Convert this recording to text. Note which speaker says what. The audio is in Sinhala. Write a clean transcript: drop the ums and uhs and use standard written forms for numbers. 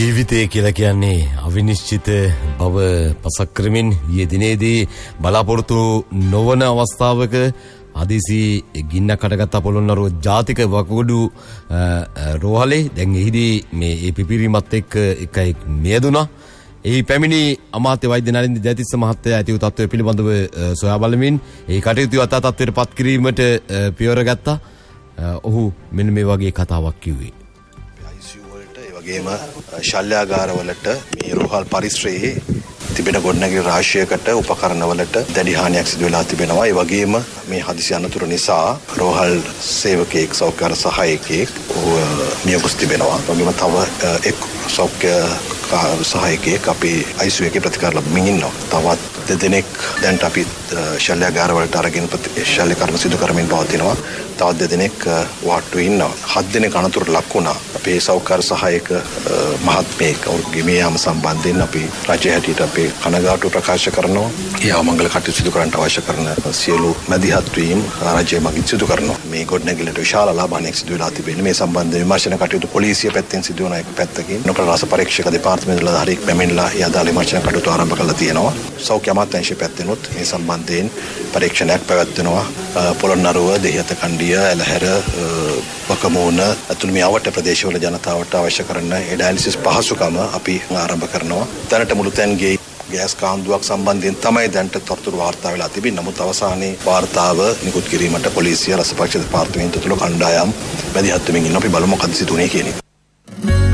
Speaker 1: ජීවිතය කියලා කියන්නේ අවිනිශ්චිත බව පසක් කරමින් යෙදිනේදී බලාපොරොත්තු නොවන අවස්ථාවක හදිසි ගින්නක් හටගත්ත පොළොන්නරුව ජාතික වකුගඩු රෝහලේ දැන් එහිදී මේ පිපිරීමත් එක්ක එකයි මියදුණා. එහි පැමිණි අමාත්‍ය වෛද්‍ය නලින්ද ජයතිස්ස මහත්තයා ඇති වූ තත්ත්වය පිළිබඳව සොයා බලමින් ඒ කටයුතු යථා තත්ත්වයට පත් කිරීමට පියවර ගත්තා. ඔහු මෙන්න මේ වගේ කතාවක් කිව්වේ.
Speaker 2: වගේම ශල්‍යාගාරවලට මේ රෝහල් පරිසරයේ තිබෙන ගොඩනැගිලි රාශියකට උපකරණවලට දැඩි හානියක් සිදු වෙලා තිබෙනවා. ඒ වගේම මේ හදිසි අනතුර නිසා රෝහල් සේවකයෙක් සෞඛ්‍ය සහායකයෙක් මිය ගොස් තිබෙනවා. වගේම තව එක් සෞඛ්‍ය සහායකයෙක් අපේ ICU එකේ ප්‍රතිකාර ලබමින් ඉන්නවා. තවත් දෙදෙනෙක් දැන් අපි ශල්‍යාගාරවලට අරගෙන ශල්‍ය කර්ම සිදු කරමින් පවතිනවා. තවත් දෙදෙනෙක් වාට්ටුවේ ඉන්නවා. 7 දෙනෙක් අනතුරට ලක් වුණා. අපේ සෞඛ්‍ය සහායක මහත්මයෙක් ඔවුන්ගේ මේ යාම සම්බන්ධයෙන් අපි රජය හැටියට අපේ කනගාටු ප්‍රකාශ කරනවා. ඒ අවමංගල කටයුතු සිදු කරන්නට අවශ්‍ය කරන සියලු මැදිහත් වීම් රජය මගින් සිදු කරනවා. මේ ගොඩනැගිල්ලට විශාල ලාභාංශයක් සිදු වෙලා තිබෙනවා. මේ සම්බන්ධ විමර්ශන කටයුතු පොලිසිය පැත්තෙන් සිදු වන එක පැත්තකින් නොකල රස පරීක්ෂක දෙපාර්තමේන්තුවල හරියට පැමිණලා ඒ අදාළ විමර්ශන කටයුතු ආරම්භ කරලා තියෙනවා. සෞඛ්‍ය අමාත්‍යාංශය පැත්තෙනුත් මේ සම්බන්ධයෙන් පරීක්ෂණයක් පැවැත්වෙනවා. පොළොන්නරුව, දෙහිඅත කණ්ඩිය, ඇලහැර, වකමූණ ඇතුළු මේ අවට ප්‍රදේශවල ජනතාවට අවශ්‍ය කරන ඒ ඩයලිසිස් පහසුකම අපි ආරම්භ කරනවා. දැනට මුළු තැන්ගේ ගෑස් කාන්දුවක් සම්බන්ධයෙන් තමයි දැනට තොරතුරු වාර්තා වෙලා තිබෙන්නේ. නමුත් අවසානයේ වාර්තාව නිකුත් කිරීමට පොලිසිය රසපක්ෂ දෙපාර්තමේන්තුව තුළ කණ්ඩායම් මැදිහත් වෙමින් ඉන්න අපි බලමු මොකද සිදුුනේ කියන එක.